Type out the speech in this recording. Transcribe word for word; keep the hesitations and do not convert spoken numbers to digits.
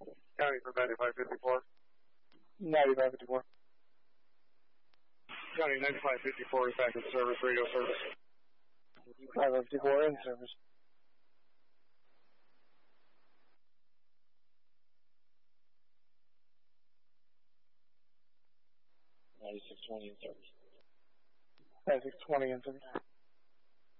County for ninety-five fifty-four. ninety-five fifty-four. County ninety-five fifty-four is back in service, radio service. ninety-five fifty-four in service. ninety-six twenty in service. ninety-six twenty in service.